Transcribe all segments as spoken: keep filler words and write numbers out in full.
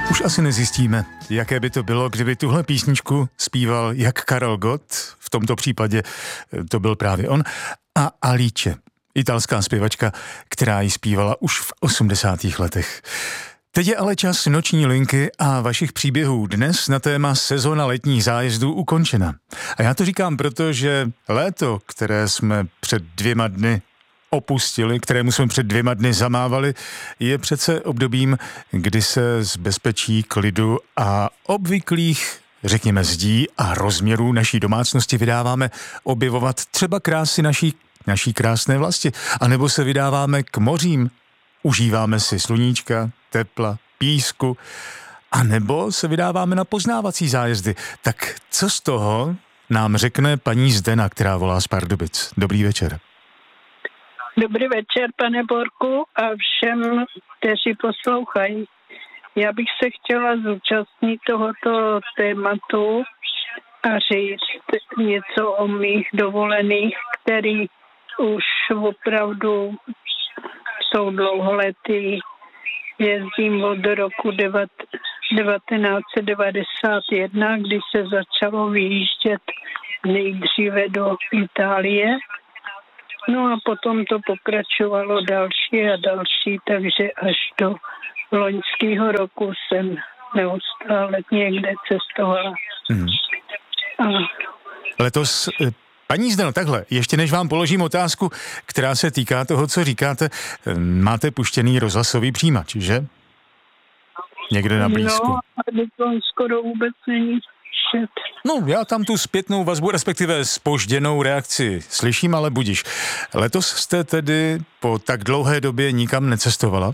Už asi nezjistíme, jaké by to bylo, kdyby tuhle písničku zpíval jak Karel Gott, v tomto případě to byl právě on, a Alice, italská zpěvačka, která ji zpívala už v osmdesátých letech. Teď je ale čas noční linky a vašich příběhů dnes na téma sezóna letních zájezdů ukončena. A já to říkám proto, že léto, které jsme před dvěma dny opustili, kterému jsme před dvěma dny zamávali, je přece obdobím, kdy se z bezpečí, klidu a obvyklých, řekněme, zdí a rozměrů naší domácnosti vydáváme objevovat třeba krásy naší, naší krásné vlasti, anebo se vydáváme k mořím, užíváme si sluníčka, tepla, písku, anebo se vydáváme na poznávací zájezdy. Tak co z toho nám řekne paní Zdena, která volá z Pardubic? Dobrý večer. Dobrý večer, pane Borku, a všem, kteří poslouchají. Já bych se chtěla zúčastnit tohoto tématu a říct něco o mých dovolených, který už opravdu jsou dlouholetý. Jezdím od roku devatenáct set devadesát jedna, kdy se začalo vyjíždět nejdříve do Itálie. No a potom to pokračovalo další a další, takže až do loňského roku jsem neustále někde cestovala. Hmm. A... Letos, paní Zdeno, takhle, ještě než vám položím otázku, která se týká toho, co říkáte, máte puštěný rozhlasový přijímač, že? Někde na blízku. No, ale to skoro vůbec není. No, já tam tu zpětnou vazbu, respektive zpožděnou reakci slyším, ale budiš. Letos jste tedy po tak dlouhé době nikam necestovala?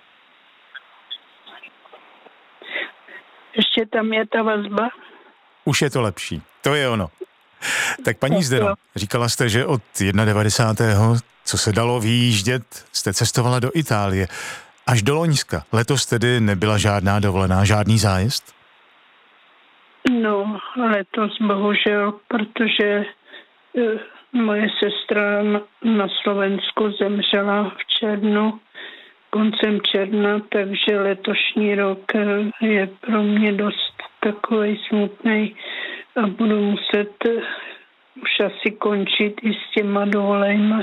Ještě tam je ta vazba. Už je to lepší, to je ono. Tak paní Zdeno, říkala jste, že od devadesátého co se dalo vyjíždět, jste cestovala do Itálie. Až do Loňska. Letos tedy nebyla žádná dovolená, žádný zájezd? No, letos bohužel, protože e, moje sestra na Slovensku zemřela v červnu, koncem června, takže letošní rok je pro mě dost takovej smutnej a budu muset už asi končit i s těma dovolejma.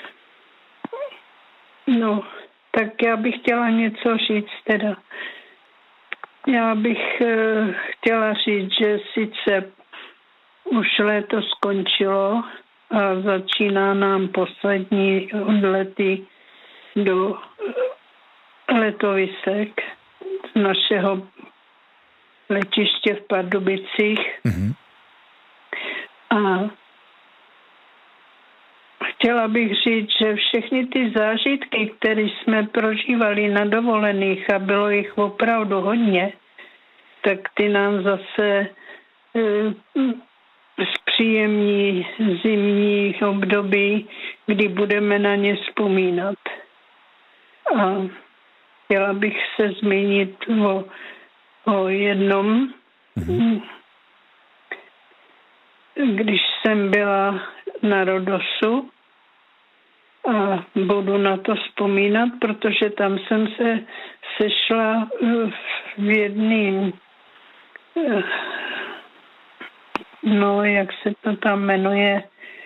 No, tak já bych chtěla něco říct teda. Já bych uh, chtěla říct, že sice už léto skončilo a začíná nám poslední odlety do letovisek z našeho letiště v Pardubicích. Mm-hmm. A chtěla bych říct, že všechny ty zážitky, které jsme prožívali na dovolených, a bylo jich opravdu hodně, tak ty nám zase e, zpříjemní zimní období, kdy budeme na ně vzpomínat. A chtěla bych se zmínit o, o jednom, mm-hmm. když jsem byla na Rodosu, a budu na to vzpomínat, protože tam jsem se sešla v jedným, no, jak se to tam jmenuje,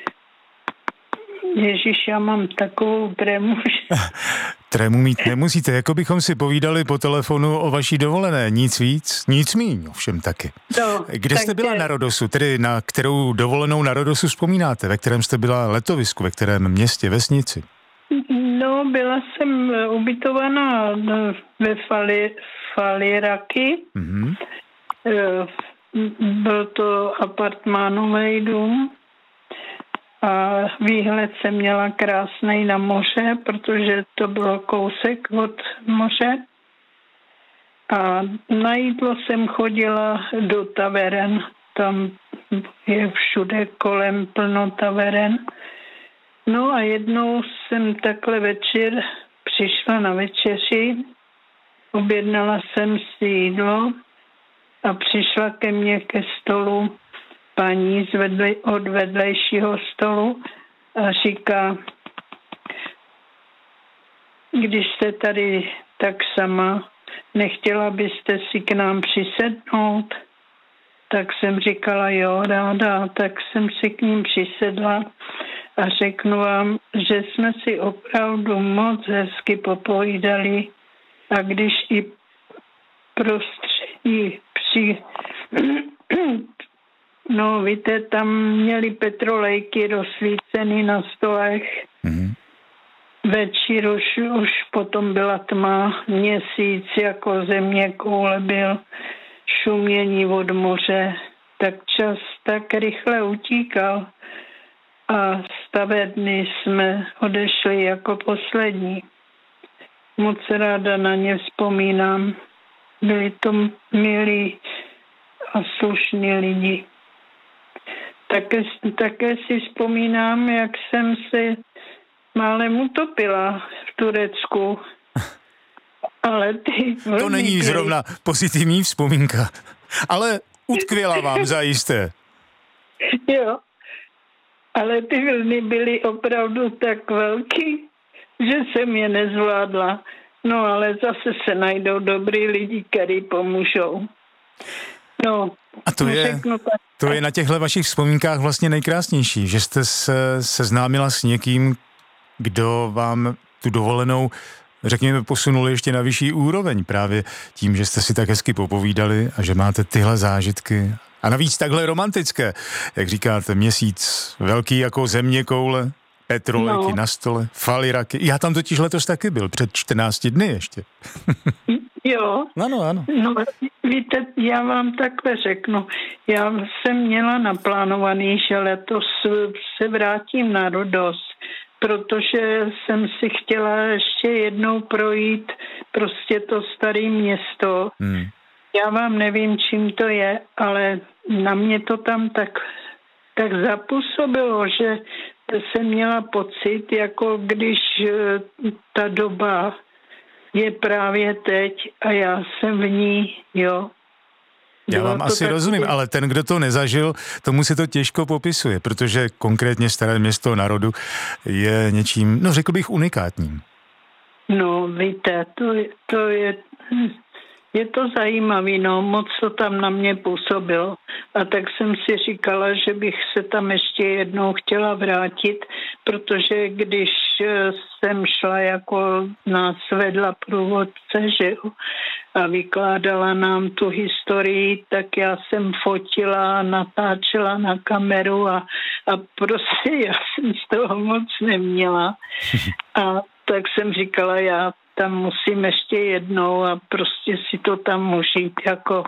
Ježíš, já mám takovou trému. Trému mít nemusíte, jako bychom si povídali po telefonu o vaší dovolené, nic víc, nic míň, ovšem taky. No, Kde jste byla na Rodosu, tedy na kterou dovolenou na Rodosu vzpomínáte, ve kterém jste byla letovisku, ve kterém městě, vesnici? No, byla jsem ubytovaná ve Fali, Faliraky, mm-hmm. Byl to apartmánový dům. A výhled jsem měla krásný na moře, protože to bylo kousek od moře. A na jídlo jsem chodila do taveren. Tam je všude kolem plno taveren. No a jednou jsem takhle večer přišla na večeři, objednala jsem si jídlo a přišla ke mně ke stolu paní z vedle, od vedlejšího stolu a říká, když jste tady tak sama, nechtěla byste si k nám přisednout? Tak jsem říkala, jo, ráda, tak jsem si k ním přisedla a řeknu vám, že jsme si opravdu moc hezky popovídali a když i prostředí při... No, víte, tam měli petrolejky rozsvíceny na stolech. Mm-hmm. Večer už, už potom byla tma, měsíc jako země koule byl, šumění od moře, tak čas tak rychle utíkal a stavebny jsme odešli jako poslední. Moc ráda na ně vzpomínám. Byli to milí a slušní lidi. Také, také si vzpomínám, jak jsem se málem utopila v Turecku. Ale ty to není byly... zrovna pozitivní vzpomínka, ale utkvěla vám zajisté. Jo, ale ty vlny byly opravdu tak velký, že jsem je nezvládla. No ale zase se najdou dobrý lidi, kteří pomůžou. No, a to je, to je na těchto vašich vzpomínkách vlastně nejkrásnější, že jste se seznámila s někým, kdo vám tu dovolenou, řekněme, posunul ještě na vyšší úroveň právě tím, že jste si tak hezky popovídali a že máte tyhle zážitky. A navíc takhle romantické, jak říkáte, měsíc velký jako země koule, petrolejky no. na stole, faliraky. Já tam totiž letos taky byl, před čtrnácti dny ještě. Jo. Ano, ano. No, víte, já vám takhle řeknu. Já jsem měla naplánovaný, že letos se vrátím na Rodos, protože jsem si chtěla ještě jednou projít prostě to staré město. Hmm. Já vám nevím, čím to je, ale na mě to tam tak, tak zapůsobilo, že jsem měla pocit, jako když ta doba je právě teď a já jsem v ní, jo. Já vám asi tak... rozumím, ale ten, kdo to nezažil, tomu se to těžko popisuje, protože konkrétně Staré Město na Rodu je něčím, no řekl bych, unikátním. No, víte, to, to je... Je to zajímavý, no, moc to tam na mě působilo. A tak jsem si říkala, že bych se tam ještě jednou chtěla vrátit, protože když jsem šla, jako nás vedla průvodce, že jo, a vykládala nám tu historii, tak já jsem fotila, natáčela na kameru a, a prostě já jsem z toho moc neměla. A tak jsem říkala, já tam musím ještě jednou a prostě si to tam užít jako,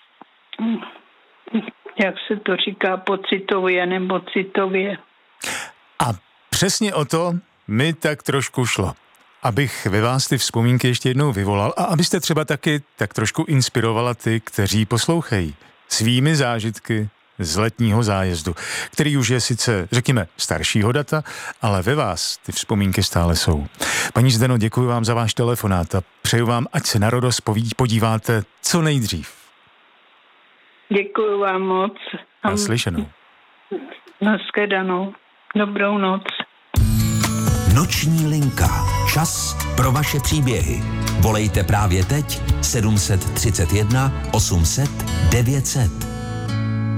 jak se to říká, pocitově nebo citově. A přesně o to mi tak trošku šlo. Abych ve vás ty vzpomínky ještě jednou vyvolal a abyste třeba taky tak trošku inspirovala ty, kteří poslouchají svými zážitky z letního zájezdu, který už je sice, řekněme, staršího data, ale ve vás ty vzpomínky stále jsou. Paní Zdeno, děkuji vám za váš telefonát a přeju vám, ať se na Rodos podíváte co nejdřív. Děkuji vám moc. Naslyšenou. Nashledanou. Dobrou noc. Noční linka. Čas pro vaše příběhy. Volejte právě teď sedm set třicet jedna osm set devět set.